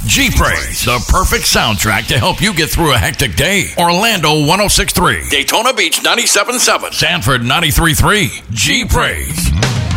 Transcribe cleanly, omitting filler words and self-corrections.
G-Praise, the perfect soundtrack to help you get through a hectic day. Orlando 106.3, Daytona Beach 97.7, Sanford 93.3. G-Praise.